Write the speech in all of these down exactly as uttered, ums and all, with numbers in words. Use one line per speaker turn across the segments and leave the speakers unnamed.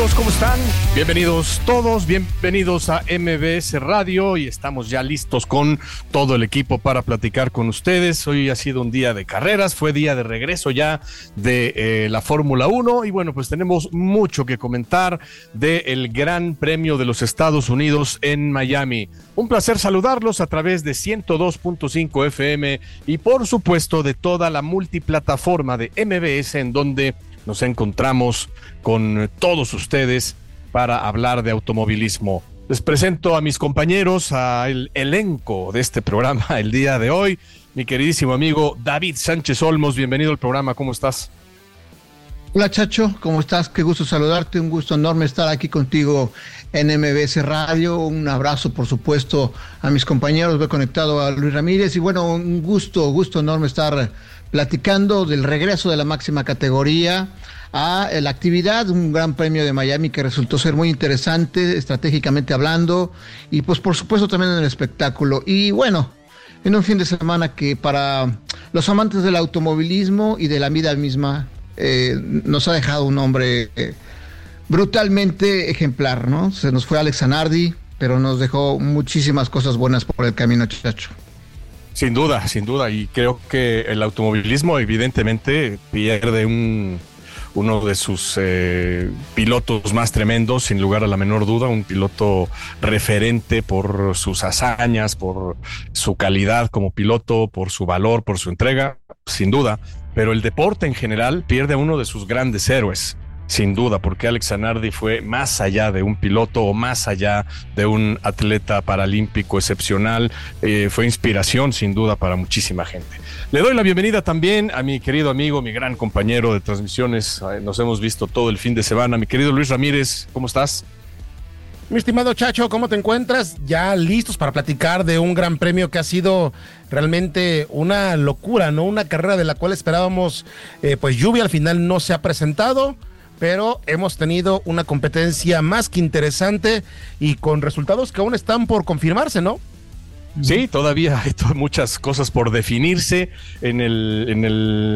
amigos? ¿Cómo están? Bienvenidos todos, bienvenidos a M B S Radio y estamos ya listos con todo el equipo para platicar con ustedes. Hoy ha sido un día de carreras, fue día de regreso ya de eh, la Fórmula uno y bueno, pues tenemos mucho que comentar del Gran Premio de los Estados Unidos en Miami. Un placer saludarlos a través de ciento dos punto cinco F M y por supuesto de toda la multiplataforma de M B S en donde nos encontramos con todos ustedes para hablar de automovilismo. Les presento a mis compañeros, al elenco de este programa el día de hoy. Mi queridísimo amigo David Sánchez Olmos, bienvenido al programa, ¿cómo estás?
Hola Chacho, ¿cómo estás? Qué gusto saludarte, un gusto enorme estar aquí contigo en M B S Radio. Un abrazo, por supuesto, a mis compañeros, veo conectado a Luis Ramírez y bueno, un gusto, gusto enorme estar platicando del regreso de la máxima categoría a la actividad, un gran premio de Miami que resultó ser muy interesante, estratégicamente hablando, y pues por supuesto también en el espectáculo. Y bueno, en un fin de semana que para los amantes del automovilismo y de la vida misma, eh, nos ha dejado un hombre eh, brutalmente ejemplar, ¿no? Se nos fue Alex Zanardi, pero nos dejó muchísimas cosas buenas por el camino, Chacho.
Sin duda, sin duda, y creo que el automovilismo evidentemente pierde un, uno de sus eh, pilotos más tremendos, sin lugar a la menor duda, un piloto referente por sus hazañas, por su calidad como piloto, por su valor, por su entrega, sin duda, pero el deporte en general pierde a uno de sus grandes héroes. Sin duda, porque Alex Zanardi fue más allá de un piloto o más allá de un atleta paralímpico excepcional, eh, fue inspiración sin duda para muchísima gente. Le doy la bienvenida también a mi querido amigo, mi gran compañero de transmisiones, eh, nos hemos visto todo el fin de semana, mi querido Luis Ramírez, ¿cómo estás?
Mi estimado Chacho, ¿cómo te encuentras? Ya listos para platicar de un gran premio que ha sido realmente una locura, ¿no? Una carrera de la cual esperábamos, eh, pues lluvia al final no se ha presentado, pero hemos tenido una competencia más que interesante y con resultados que aún están por confirmarse, ¿no?
Sí, todavía hay to- muchas cosas por definirse en el, en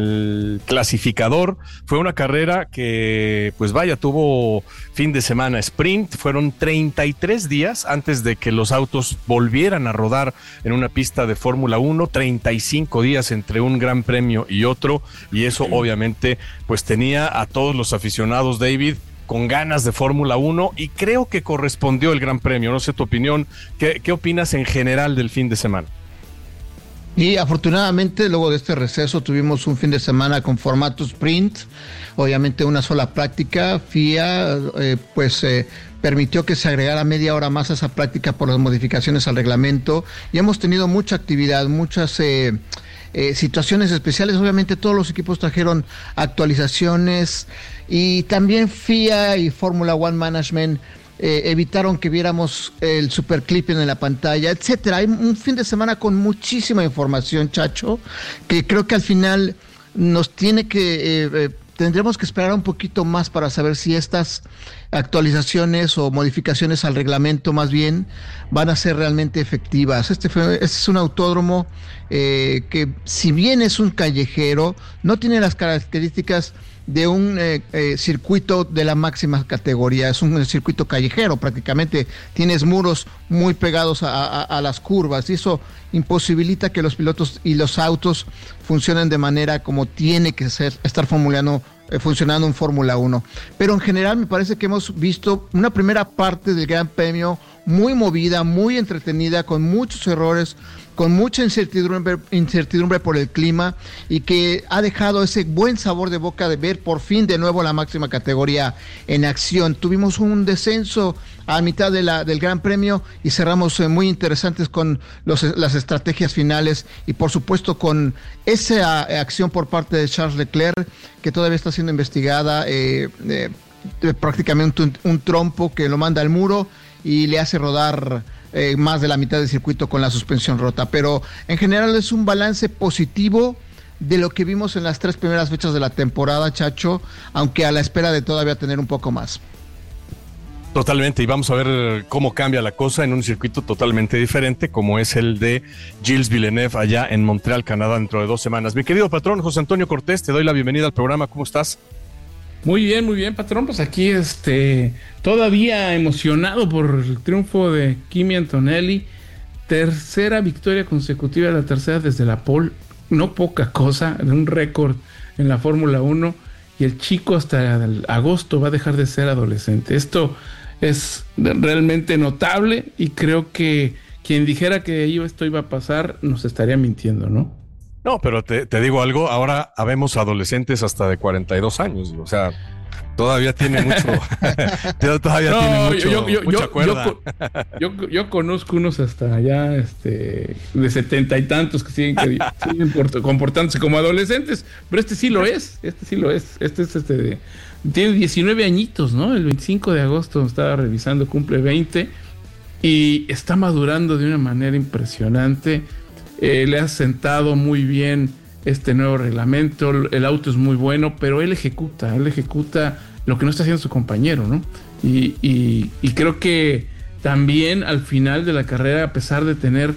el clasificador. Fue una carrera que, pues vaya, tuvo fin de semana sprint. Fueron treinta y tres días antes de que los autos volvieran a rodar en una pista de Fórmula uno. treinta y cinco días entre un gran premio y otro. Y eso obviamente pues tenía a todos los aficionados, David, con ganas de Fórmula uno y creo que correspondió el Gran Premio. No sé tu opinión, ¿qué, qué opinas en general del fin de semana?
Y afortunadamente luego de este receso tuvimos un fin de semana con formato sprint, obviamente una sola práctica. F I A eh, pues eh, permitió que se agregara media hora más a esa práctica por las modificaciones al reglamento y hemos tenido mucha actividad, muchas eh, eh, situaciones especiales. Obviamente todos los equipos trajeron actualizaciones y también F I A y Fórmula One Management eh, evitaron que viéramos el super clipping en la pantalla, etcétera. Hay un fin de semana con muchísima información, Chacho, que creo que al final nos tiene que eh, eh, tendremos que esperar un poquito más para saber si estas actualizaciones o modificaciones al reglamento más bien van a ser realmente efectivas. Este, fue, este es un autódromo eh, que si bien es un callejero, no tiene las características de un eh, eh, circuito de la máxima categoría. Es un circuito callejero prácticamente, tienes muros muy pegados a, a, a las curvas y eso imposibilita que los pilotos y los autos funcionen de manera como tiene que ser, estar formulando, eh, funcionando en Fórmula uno. Pero en general me parece que hemos visto una primera parte del Gran Premio muy movida, muy entretenida, con muchos errores, con mucha incertidumbre, incertidumbre por el clima y que ha dejado ese buen sabor de boca de ver por fin de nuevo la máxima categoría en acción. Tuvimos un descenso a mitad de la, del Gran Premio y cerramos eh, muy interesantes con los, las estrategias finales y por supuesto con esa acción por parte de Charles Leclerc que todavía está siendo investigada, eh, eh, prácticamente un, un trompo que lo manda al muro y le hace rodar eh, más de la mitad del circuito con la suspensión rota, pero en general es un balance positivo de lo que vimos en las tres primeras fechas de la temporada, Chacho, aunque a la espera de todavía tener un poco más.
Totalmente, y vamos a ver cómo cambia la cosa en un circuito totalmente diferente como es el de Gilles Villeneuve allá en Montreal, Canadá, dentro de dos semanas. Mi querido patrón José Antonio Cortés, te doy la bienvenida al programa, ¿cómo estás?
Muy bien, muy bien, patrón. Pues aquí este todavía emocionado por el triunfo de Kimi Antonelli. Tercera victoria consecutiva, la tercera desde la pole. No poca cosa, un récord en la Fórmula uno. Y el chico hasta el agosto va a dejar de ser adolescente. Esto es realmente notable y creo que quien dijera que esto iba a pasar nos estaría mintiendo, ¿no?
No, pero te, te digo algo, ahora habemos adolescentes hasta de cuarenta y dos años, o sea, todavía tiene mucho, todavía no, tiene mucho, yo, yo, mucha yo, cuerda.
Yo, yo, yo conozco unos hasta allá este, de setenta y tantos que siguen, que siguen comportándose como adolescentes, pero este sí lo es, este sí lo es, este es este de, tiene diecinueve añitos, ¿no? El veinticinco de agosto estaba revisando, cumple veinte y está madurando de una manera impresionante. Eh, le ha sentado muy bien este nuevo reglamento, el auto es muy bueno, pero él ejecuta, él ejecuta lo que no está haciendo su compañero, ¿no? Y, y, y creo que también al final de la carrera, a pesar de tener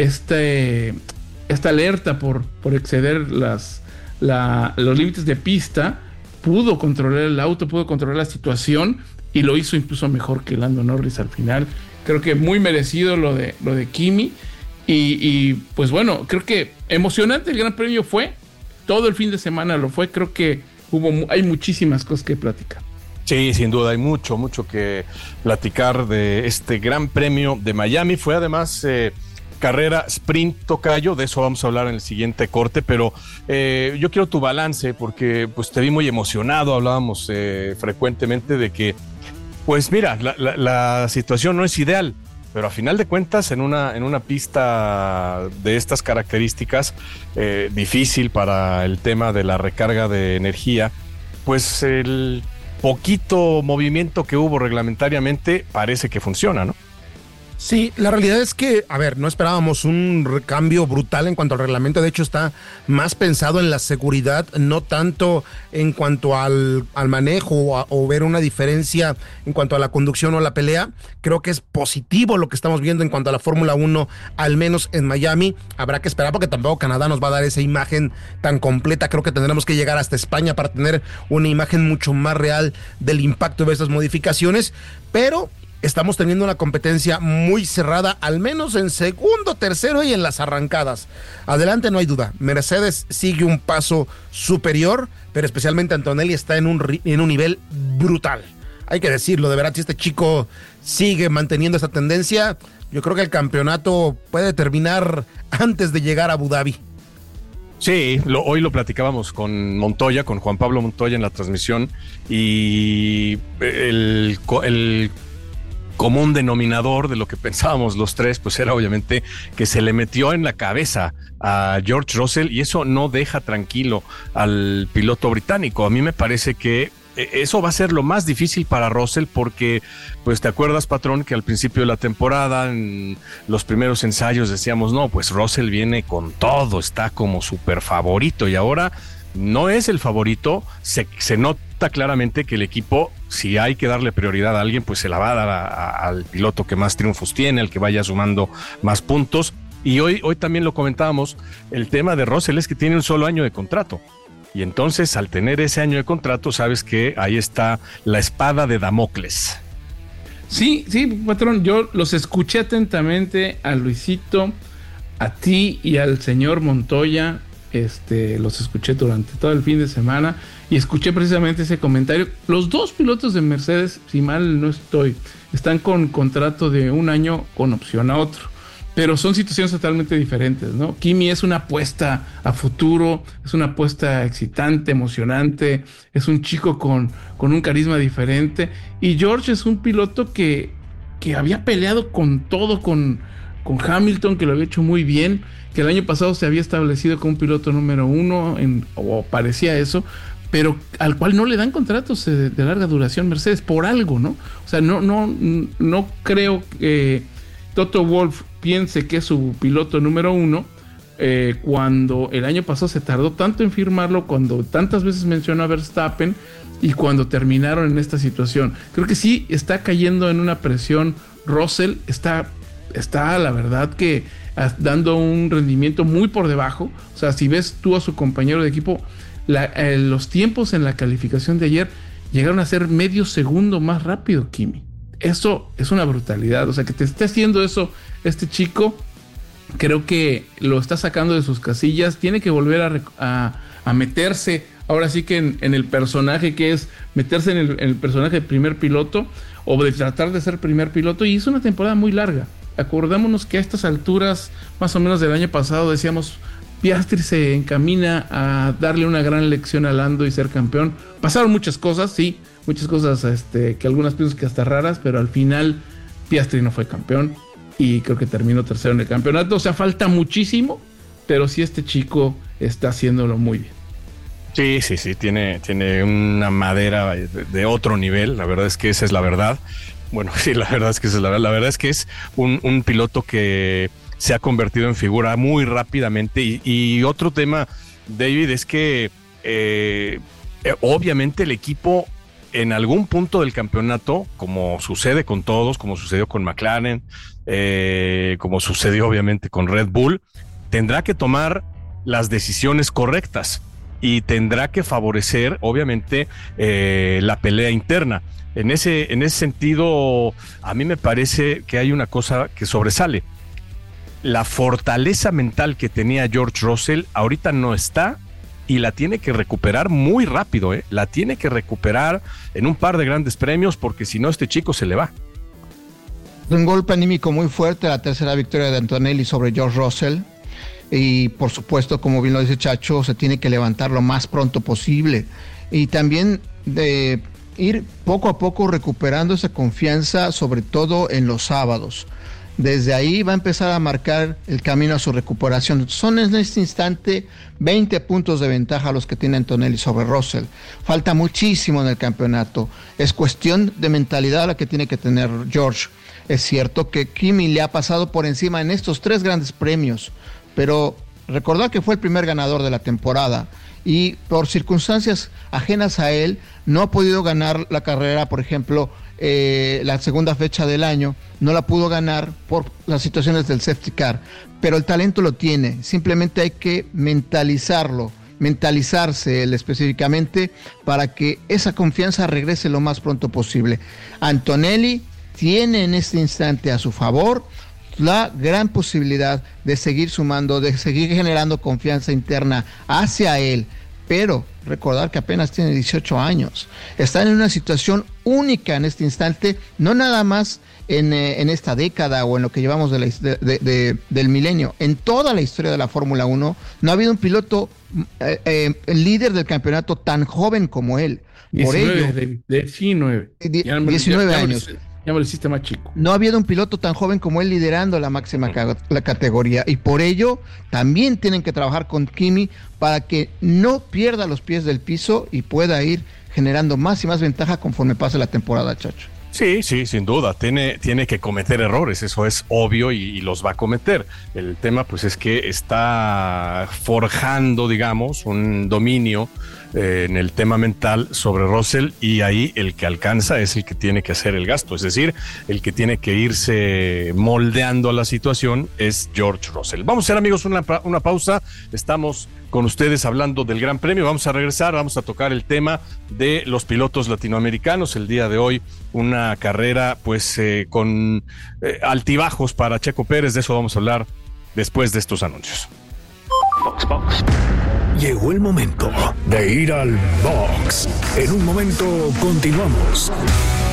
este, esta alerta por, por exceder las, la, los límites de pista, pudo controlar el auto, pudo controlar la situación y lo hizo incluso mejor que Lando Norris al final. Creo que muy merecido lo de, lo de Kimi. Y, y pues bueno, creo que emocionante el Gran Premio fue, todo el fin de semana lo fue, creo que hubo hay muchísimas cosas que platicar.
Sí, sin duda, hay mucho, mucho que platicar de este Gran Premio de Miami. Fue además eh, carrera sprint, tocayo, de eso vamos a hablar en el siguiente corte, pero eh, yo quiero tu balance porque pues te vi muy emocionado, hablábamos eh, frecuentemente de que, pues mira, la, la, la situación no es ideal, pero a final de cuentas en una, en una pista de estas características, eh, difícil para el tema de la recarga de energía, pues el poquito movimiento que hubo reglamentariamente parece que funciona, ¿no?
Sí, la realidad es que, a ver, no esperábamos un cambio brutal en cuanto al reglamento, de hecho está más pensado en la seguridad, no tanto en cuanto al, al manejo o, a, o ver una diferencia en cuanto a la conducción o la pelea. Creo que es positivo lo que estamos viendo en cuanto a la Fórmula uno, al menos en Miami. Habrá que esperar porque tampoco Canadá nos va a dar esa imagen tan completa. Creo que tendremos que llegar hasta España para tener una imagen mucho más real del impacto de estas modificaciones, pero estamos teniendo una competencia muy cerrada, al menos en segundo, tercero y en las arrancadas. Adelante no hay duda, Mercedes sigue un paso superior, pero especialmente Antonelli está en un, en un nivel brutal. Hay que decirlo, de verdad, si este chico sigue manteniendo esta tendencia, yo creo que el campeonato puede terminar antes de llegar a Abu Dhabi.
Sí, lo, hoy lo platicábamos con Montoya, con Juan Pablo Montoya en la transmisión, y el... el común denominador de lo que pensábamos los tres, pues era obviamente que se le metió en la cabeza a George Russell y eso no deja tranquilo al piloto británico. A mí me parece que eso va a ser lo más difícil para Russell porque, pues te acuerdas, patrón, que al principio de la temporada, en los primeros ensayos decíamos, no, pues Russell viene con todo, está como súper favorito y ahora no es el favorito, se, se nota claramente que el equipo, si hay que darle prioridad a alguien, pues se la va a dar a, a, al piloto que más triunfos tiene, al que vaya sumando más puntos. Y hoy, hoy también lo comentábamos, el tema de Russell es que tiene un solo año de contrato. Y entonces, al tener ese año de contrato, sabes que ahí está la espada de Damocles.
Sí, sí, patrón, yo los escuché atentamente a Luisito, a ti y al señor Montoya. Este, los escuché durante todo el fin de semana y escuché precisamente ese comentario. Los dos pilotos de Mercedes, si mal no estoy, están con contrato de un año con opción a otro, pero son situaciones totalmente diferentes, ¿no? Kimi es una apuesta a futuro, es una apuesta excitante, emocionante, es un chico con, con un carisma diferente, y George es un piloto que, que había peleado con todo, con, con Hamilton, que lo había hecho muy bien, que el año pasado se había establecido como un piloto número uno, en, o parecía eso, pero al cual no le dan contratos de, de larga duración Mercedes por algo, ¿no? O sea, no, no, no creo que Toto Wolff piense que es su piloto número uno, eh, cuando el año pasado se tardó tanto en firmarlo, cuando tantas veces mencionó a Verstappen y cuando terminaron en esta situación. Creo que sí está cayendo en una presión. Russell está, está la verdad que dando un rendimiento muy por debajo. O sea, si ves tú a su compañero de equipo, la, eh, los tiempos en la calificación de ayer llegaron a ser medio segundo más rápido, Kimi. Eso es una brutalidad. O sea, que te esté haciendo eso este chico, creo que lo está sacando de sus casillas. Tiene que volver a, a, a meterse, ahora sí que en, en el personaje que es, meterse en el, en el personaje de primer piloto, o de tratar de ser primer piloto. Y es una temporada muy larga. Acordémonos que a estas alturas, más o menos del año pasado, decíamos, Piastri se encamina a darle una gran lección a Lando y ser campeón. Pasaron muchas cosas, sí, muchas cosas este, que algunas pienso que hasta raras, pero al final Piastri no fue campeón y creo que terminó tercero en el campeonato. O sea, falta muchísimo, pero sí este chico está haciéndolo muy bien.
Sí, sí, sí, tiene, tiene una madera de, de otro nivel, la verdad es que esa es la verdad. Bueno, sí, la verdad es que esa es la verdad. La verdad es que es un, un piloto que se ha convertido en figura muy rápidamente. Y, y otro tema, David, es que eh, eh, obviamente el equipo en algún punto del campeonato, como sucede con todos, como sucedió con McLaren, eh, como sucedió obviamente con Red Bull, tendrá que tomar las decisiones correctas y tendrá que favorecer obviamente eh, la pelea interna. En ese, en ese sentido, a mí me parece que hay una cosa que sobresale. La fortaleza mental que tenía George Russell ahorita no está y la tiene que recuperar muy rápido, ¿eh? La tiene que recuperar en un par de grandes premios porque si no este chico se le va.
Un golpe anímico muy fuerte, la tercera victoria de Antonelli sobre George Russell. Y por supuesto, como bien lo dice Chacho, se tiene que levantar lo más pronto posible. Y también de ir poco a poco recuperando esa confianza, sobre todo en los sábados. Desde ahí va a empezar a marcar el camino a su recuperación. Son en este instante veinte puntos de ventaja los que tiene Antonelli sobre Russell. Falta muchísimo en el campeonato. Es cuestión de mentalidad la que tiene que tener George. Es cierto que Kimi le ha pasado por encima en estos tres grandes premios, pero recordar que fue el primer ganador de la temporada y por circunstancias ajenas a él no ha podido ganar la carrera, por ejemplo, eh, la segunda fecha del año, no la pudo ganar por las situaciones del safety car, pero el talento lo tiene, simplemente hay que mentalizarlo, mentalizarse él específicamente para que esa confianza regrese lo más pronto posible. Antonelli tiene en este instante a su favor la gran posibilidad de seguir sumando, de seguir generando confianza interna hacia él, pero recordar que apenas tiene dieciocho años, está en una situación única en este instante, no nada más en, eh, en esta década o en lo que llevamos de la, de, de, de, del milenio, en toda la historia de la Fórmula uno, no ha habido un piloto eh, eh, líder del campeonato tan joven como él. Por
diecinueve,
ello,
diecinueve,
diecinueve años.
Ya me lo hiciste más chico.
No ha habido un piloto tan joven como él liderando la máxima ca- la categoría y por ello también tienen que trabajar con Kimi para que no pierda los pies del piso y pueda ir generando más y más ventaja conforme pase la temporada, Chacho.
Sí, sí, sin duda, tiene, tiene que cometer errores, eso es obvio y, y los va a cometer. El tema pues es que está forjando, digamos, un dominio eh, en el tema mental sobre Russell y ahí el que alcanza es el que tiene que hacer el gasto, es decir, el que tiene que irse moldeando a la situación es George Russell. Vamos a hacer, amigos, una, una pausa, estamos con ustedes hablando del Gran Premio, vamos a regresar, vamos a tocar el tema de los pilotos latinoamericanos, el día de hoy una carrera pues eh, con eh, altibajos para Checo Pérez, de eso vamos a hablar después de estos anuncios.
Box, box. Llegó el momento de ir al box. En un momento continuamos.